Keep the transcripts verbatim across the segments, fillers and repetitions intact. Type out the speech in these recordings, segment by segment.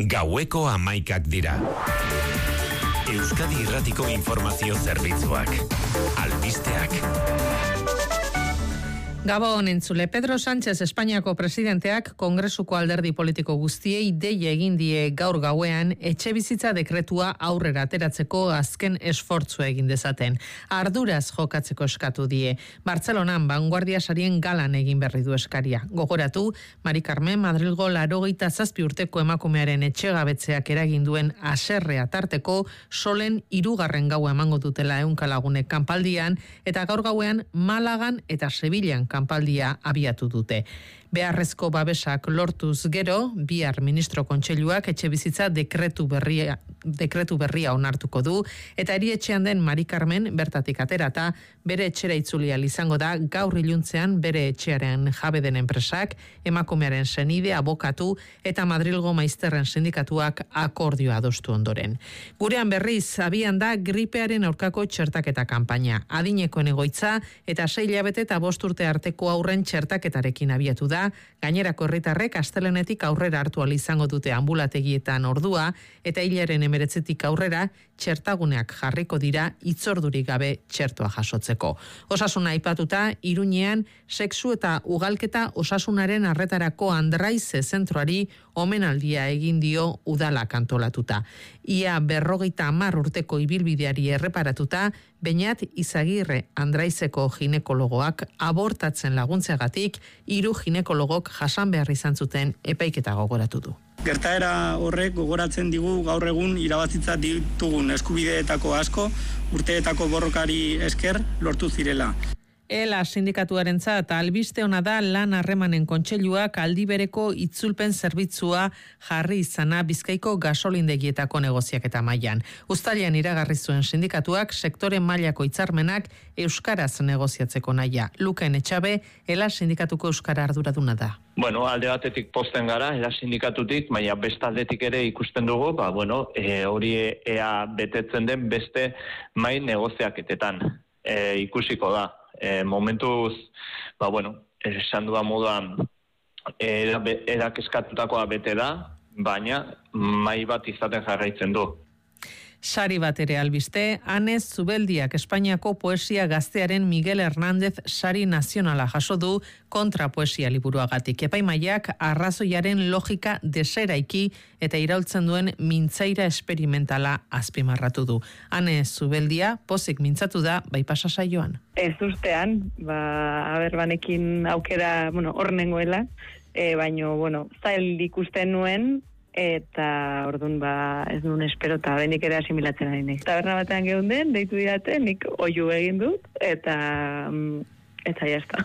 Gaueko hamaikak dira. Euskadi Irratiko Informazio Zerbitzuak. Albisteak. Gabon entzule, Pedro Sánchez Espainiako presidenteak Kongresuko alderdi politiko guztiei deia egin die gaur gauean etxebizitza dekretua aurrera ateratzeko azken esfortzua egin dezaten. Arduraz jokatzeko eskatu die. Bartzelonan Vanguardia sarien galan egin berri du eskaria. Gogoratu, Mari Carmen Madrilgo laurogeita zazpi urteko emakumearen etxegabetzeak eragin duen haserrea tarteko solen hirugarren gaua emango dutela ehunka lagunek kanpaldian eta gaur gauean Malagan eta Sevillan kanpaldia abiatu dute. Beharrezko babesak lortuz gero, bihar ministro kontseiluak etxebizitza dekretu berria, dekretu berria onartuko du, eta erietxean den Mari Carmen bertatik aterata, bere etxera itzuli ahal izango da gaur iluntzean bere etxearen jabe den enpresak, emakumearen senide, abokatu eta Madrilgo maizterren sindikatuak akordioa adostu ondoren. Gurean berriz, abian da gripearen aurkako txertaketa kanpaina. Adinekoen egoitza eta sei hilabete eta bost urte arteko aurren txertaketarekin abiatu da. Gainerako herritarrek astelehenetik aurrera hartu ahal izango dute ambulategietan ordua eta hilaren hemeretzitik aurrera txertaguneak jarriko dira hitzordurik gabe txertoa jasotzeko. Osasuna aipatuta, Iruñean sexu eta ugalketa osasunaren arretarako Andraize zentroari omenaldia egin dio udalak antolatuta. Ia berrogeita hamar urteko ibilbideari erreparatuta, Beñat Izagirre Andraizeko ginekologoak abortatzen laguntzeagatik hiru ginekologok jasan behar izan zuten epaiketa gogoratu du. Gertaera horrek gogoratzen digu gaur egun irabazitza ditugun eskubideetako asko urteetako borrokari esker lortu zirela. Ela sindikatuarentzat albiste ona da lan harremanen kontseiluak aldi bereko itzulpen zerbitzua jarri izana Bizkaiko gasolindegietako negoziaketa mailan. Uztailean iragarri zuen sindikatuak sektore mailako hitzarmenak euskaraz negoziatzeko nahia. Luken Etxabe, Ela sindikatuko euskara arduraduna da. Bueno, alde batetik pozten gara, Ela sindikatutik, baina beste aldetik ere ikusten dugu, ba, bueno, e, hori ea betetzen den beste mai negoziaketetan. E, ikusiko da. E, momentuz, ba, bueno, esan duan moduan, erak eskatutakoa bete da, baina mai bat izaten jarraitzen du. Sari bat ere albiste, Anez Zubeldiak Espainiako poesia gaztearen Miguel Hernández sari nazionala jaso du kontra poesia liburuagatik. Epaimaiak arrazoiaren logika deseraiki eta iraultzen duen mintzaira esperimentala azpimarratu du. Anez Zubeldia pozik mintzatu da bai pasa saioan. Ez ustean, ba, aberbanekin aukera, bueno, hor nengoela, e, baino, bueno, zail ikusten nuen, eta ordun ba ez duen espero eta benik ere asimilatzen ari nahi. Taberna batean geunden, deitu didate, nik oihu egin dut, eta eta jazta.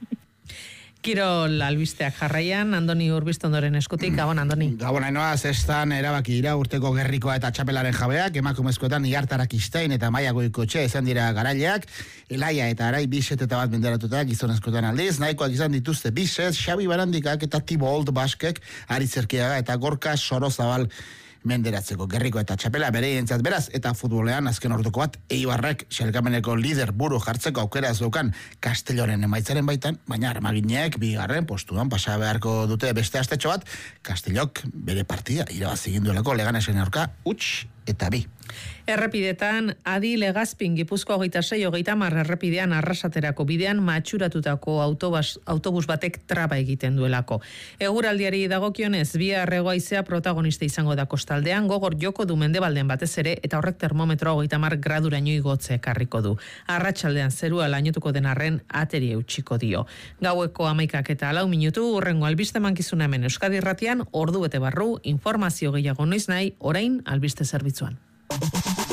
Kirol albisteak jarraian, Andoni Urbiztondoren eskutik. Gabon, Andoni. Gabon, hainoa, zestan erabaki dira urteko gerrikoa eta txapelaren jabeak, emakumezkoetan Iartarak Istain eta Maia Goikotxe izan dira garaileak, Elaia eta Arai biset eta bat menderatuta gizonezkoetan aldiz, nahikoak izan dituzte biset, Xabi Barandikak eta Tibold Baskek, Aritzerkiaga eta Gorka Sorozabal menderatzeko gerriko eta txapela bereientzat beraz, eta futbolean azken orduko bat Eibarrek xelkameneko lider buru jartzeko aukera zeukan Castelloren emaitzaren baitan, baina armaginek bigarren postuan pasa beharko dute beste astetxo bat, Castellok bere partida irabazi egin duelako Leganesen aurka huts eta bi. Errepidetan, Adi Legazpin Gipuzkoa hogeita sei hogeita hamar errepidean arrasaterako bidean matxuratutako autobus, autobus batek traba egiten duelako. Eguraldiari dagokionez, bihar hego-haizea protagonista izango da kostaldean, gogor joko du mendebalden batez ere, eta horrek termometroa hogeita hamar graduraino igotze ekarriko du. Arratsaldean zerua lainotuko den arren ateri eutxiko dio. Gaueko hamaikak eta lau minutu, urrengo albiste mankizuna hemen Euskadi Irratian, ordu bete barru, informazio gehiago noiz nahi, orain albiste zerbitzuan.